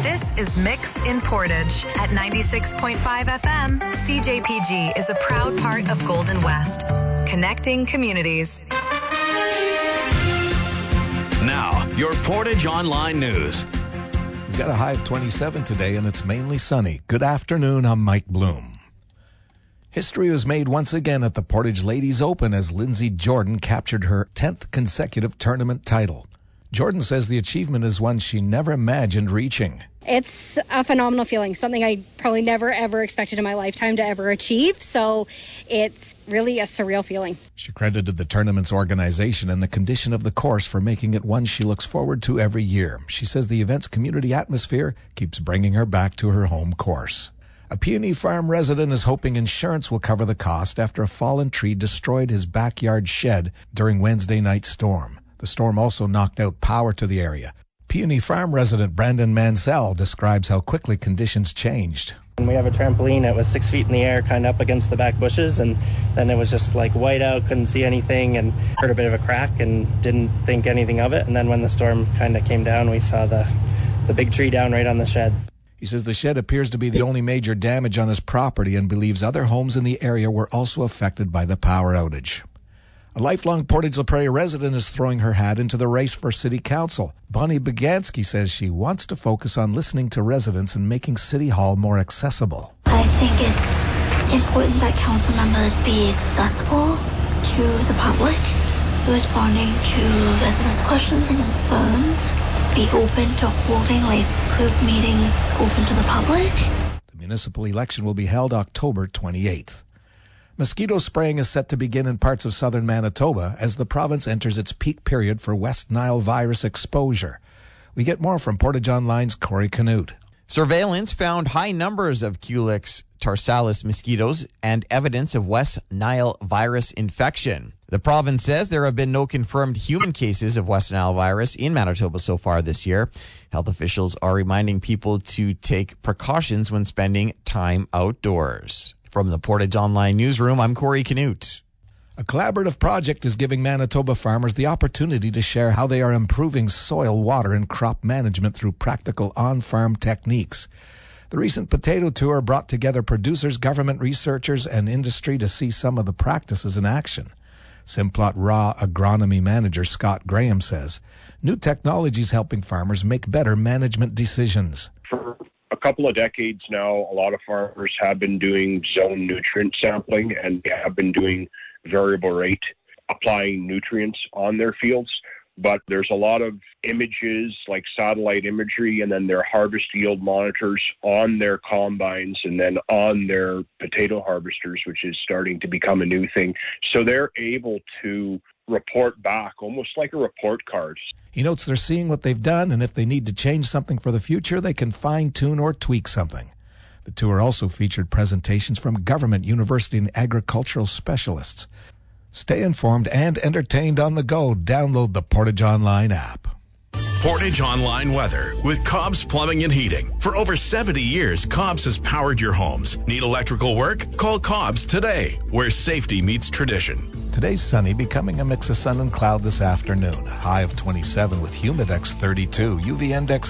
This is Mix in Portage. At 96.5 FM, CJPG is a proud part of Golden West, connecting communities. Now, your Portage Online News. We've got a high of 27 today, and it's mainly sunny. Good afternoon, I'm Mike Bloom. History was made once again at the Portage Ladies Open as Lindsay Jordan captured her 10th consecutive tournament title. Jordan says the achievement is one she never imagined reaching. It's a phenomenal feeling, something I probably never, ever expected in my lifetime to ever achieve. So it's really a surreal feeling. She credited the tournament's organization and the condition of the course for making it one she looks forward to every year. She says the event's community atmosphere keeps bringing her back to her home course. A Peony Farm resident is hoping insurance will cover the cost after a fallen tree destroyed his backyard shed during Wednesday night's storm. The storm also knocked out power to the area. Peony Farm resident Brandon Mansell describes how quickly conditions changed. And we have a trampoline. It was 6 feet in the air, kind of up against the back bushes, and then it was just like white out, couldn't see anything, and heard a bit of a crack and didn't think anything of it. And then when the storm kind of came down, we saw the big tree down right on the sheds. He says the shed appears to be the only major damage on his property and believes other homes in the area were also affected by the power outage. A lifelong Portage La Prairie resident is throwing her hat into the race for city council. Bonnie Begansky says she wants to focus on listening to residents and making City Hall more accessible. I think it's important that council members be accessible to the public, responding to residents' questions and concerns, be open to holding group meetings open to the public. The municipal election will be held October 28th. Mosquito spraying is set to begin in parts of southern Manitoba as the province enters its peak period for West Nile virus exposure. We get more from Portage Online's Corey Canute. Surveillance found high numbers of Culex tarsalis mosquitoes and evidence of West Nile virus infection. The province says there have been no confirmed human cases of West Nile virus in Manitoba so far this year. Health officials are reminding people to take precautions when spending time outdoors. From the Portage Online Newsroom, I'm Corey Canute. A collaborative project is giving Manitoba farmers the opportunity to share how they are improving soil, water, and crop management through practical on-farm techniques. The recent potato tour brought together producers, government researchers, and industry to see some of the practices in action. Simplot Raw Agronomy Manager Scott Graham says new technology is helping farmers make better management decisions. For a couple of decades now, a lot of farmers have been doing zone nutrient sampling and have been doing variable rate applying nutrients on their fields. But there's a lot of images like satellite imagery and then their harvest yield monitors on their combines and then on their potato harvesters, which is starting to become a new thing. So they're able to report back almost like a report card. He notes they're seeing what they've done, and if they need to change something for the future, they can fine-tune or tweak something. The tour also featured presentations from government, university, and agricultural specialists. Stay informed and entertained on the go. Download the Portage Online app. Portage Online weather with Cobb's Plumbing and Heating. For over 70 years, Cobb's has powered your homes. Need electrical work? Call Cobb's today, where safety meets tradition. Today's sunny, becoming a mix of sun and cloud this afternoon. High of 27 with humid X 32, UV index